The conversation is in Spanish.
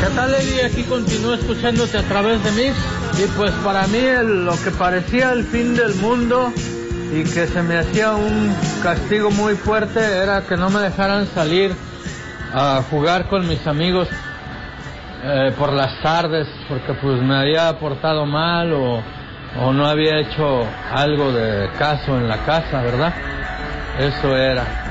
tal, Eddie? Aquí continúo escuchándote a través de Mix. Y pues para mí lo que parecía el fin del mundo y que se me hacía un castigo muy fuerte era que no me dejaran salir a jugar con mis amigos por las tardes, porque pues me había portado mal o no había hecho algo de caso en la casa, ¿verdad? Eso era.